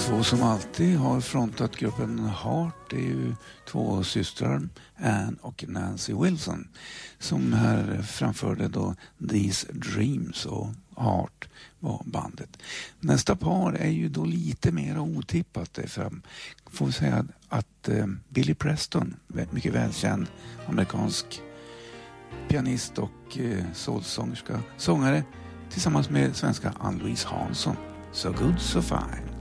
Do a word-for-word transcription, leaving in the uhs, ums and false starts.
två som alltid har frontat gruppen Heart är ju två systrar, Anne och Nancy Wilson, som här framförde då These Dreams, och Heart var bandet. Nästa par är ju då lite mer otippat. För får vi säga att eh, Billy Preston, mycket välkänd amerikansk pianist och eh, soulsångerska, sångare, tillsammans med svenska Ann-Louise Hansson. So Good So Fine.